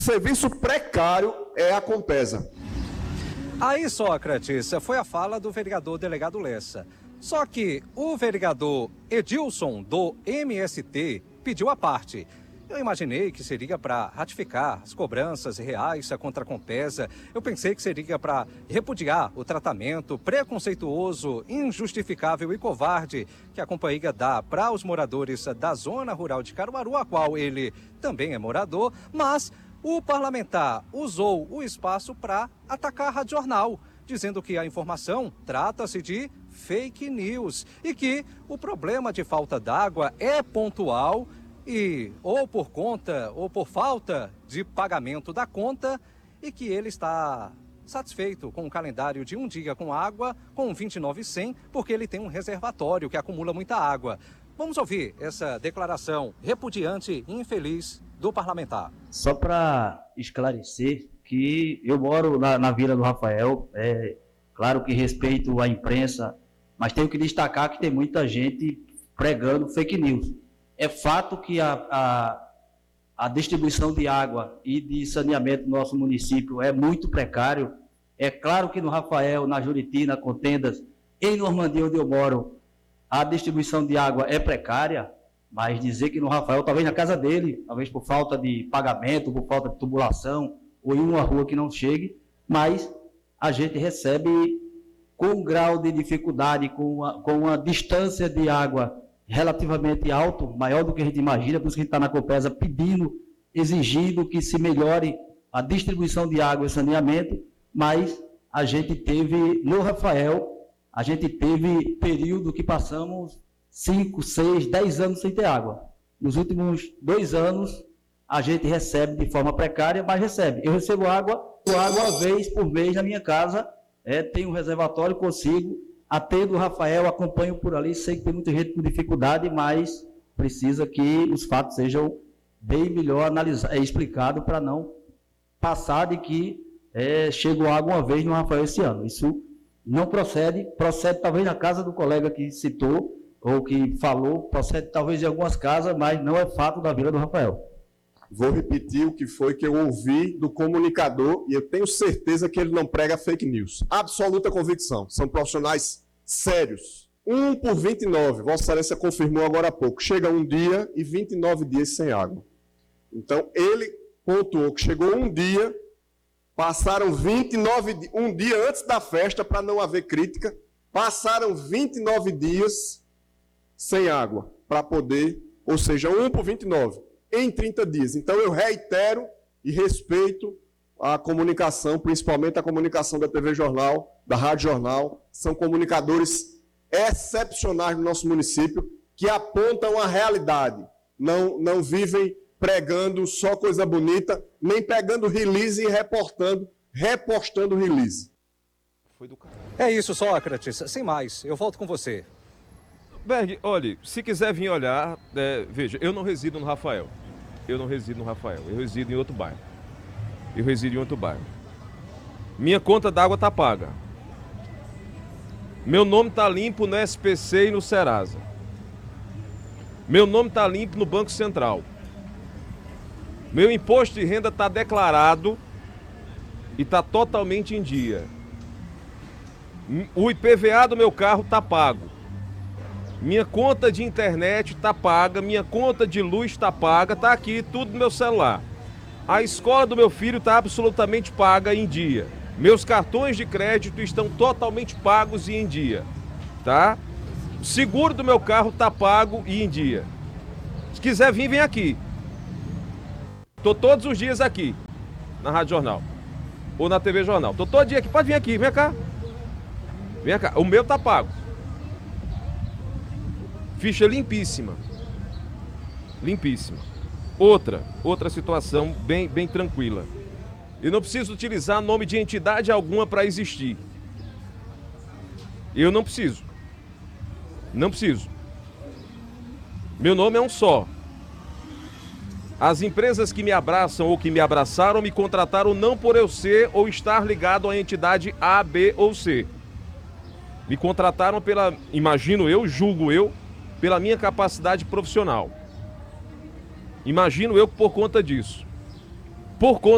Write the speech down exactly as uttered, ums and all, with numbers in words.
Serviço precário é a Compesa. Aí, Sócrates, foi a fala do vereador delegado Lessa. Só que o vereador Edilson, do M S T, pediu a parte. Eu imaginei que seria para ratificar as cobranças reais contra a Compesa. Eu pensei que seria para repudiar o tratamento preconceituoso, injustificável e covarde que a companhia dá para os moradores da zona rural de Caruaru, a qual ele também é morador, mas o parlamentar usou o espaço para atacar a Rádio Jornal, dizendo que a informação trata-se de fake news e que o problema de falta d'água é pontual e ou por conta ou por falta de pagamento da conta e que ele está satisfeito com o calendário de um dia com água, com vinte e nove cem, porque ele tem um reservatório que acumula muita água. Vamos ouvir essa declaração repudiante e infeliz do parlamentar. Só para esclarecer que eu moro na, na Vila do Rafael, é claro que respeito a imprensa, mas tenho que destacar que tem muita gente pregando fake news. É fato que a, a, a distribuição de água e de saneamento no nosso município é muito precário. É claro que no Rafael, na Juriti, na Contendas, em Normandia, onde eu moro, a distribuição de água é precária, mas dizer que no Rafael, talvez na casa dele, talvez por falta de pagamento, por falta de tubulação, ou em uma rua que não chegue, mas a gente recebe com um grau de dificuldade, com uma, com uma distância de água relativamente alto, maior do que a gente imagina, por isso que a gente está na Compesa pedindo, exigindo que se melhore a distribuição de água e saneamento, mas a gente teve, no Rafael, a gente teve período que passamos cinco, seis, dez anos sem ter água. Nos últimos dois anos, a gente recebe de forma precária, mas recebe. Eu recebo água, água uma vez por mês na minha casa, é, tenho um reservatório, consigo, atendo o Rafael, acompanho por ali, sei que tem muita gente com dificuldade, mas precisa que os fatos sejam bem melhor analisados, é, explicado para não passar de que é, chegou água uma vez no Rafael esse ano. Isso não procede, procede talvez na casa do colega que citou, ou que falou, procede talvez em algumas casas, mas não é fato da Vila do Rafael. Vou repetir o que foi que eu ouvi do comunicador e eu tenho certeza que ele não prega fake news. Absoluta convicção. São profissionais sérios. Um por vinte e nove, Vossa Excelência confirmou agora há pouco. Chega um dia e vinte e nove dias sem água. Então, ele pontuou que chegou um dia, passaram vinte e nove dias, um dia antes da festa, para não haver crítica, passaram vinte e nove dias sem água, para poder, ou seja, um por vinte e nove. Em trinta dias. Então, eu reitero e respeito a comunicação, principalmente a comunicação da T V Jornal, da Rádio Jornal. São comunicadores excepcionais no nosso município, que apontam a realidade. Não, não vivem pregando só coisa bonita, nem pegando release e reportando, repostando release. É isso, Sócrates. Sem mais, eu volto com você. Berg, olha, se quiser vir olhar, é, veja, eu não resido no Rafael. Eu não resido no Rafael, eu resido em outro bairro. Eu resido em outro bairro. Minha conta d'água tá paga. Meu nome tá limpo no S P C e no Serasa. Meu nome tá limpo no Banco Central. Meu imposto de renda tá declarado e tá totalmente em dia. O I P V A do meu carro tá pago. Minha conta de internet está paga, minha conta de luz está paga, está aqui tudo no meu celular. A escola do meu filho está absolutamente paga em dia. Meus cartões de crédito estão totalmente pagos e em dia, tá? O seguro do meu carro está pago e em dia. Se quiser vir, vem aqui. Tô todos os dias aqui, na Rádio Jornal, ou na T V Jornal. Tô todo dia aqui, pode vir aqui, vem cá. Vem cá, o meu tá pago. Ficha limpíssima. Limpíssima. Outra, outra situação bem, bem tranquila. Eu não preciso utilizar nome de entidade alguma para existir. Eu não preciso. Não preciso. Meu nome é um só. As empresas que me abraçam ou que me abraçaram me contrataram não por eu ser ou estar ligado à entidade A, B ou C. Me contrataram pela, imagino eu, julgo eu, pela minha capacidade profissional. Imagino eu por conta disso. Por conta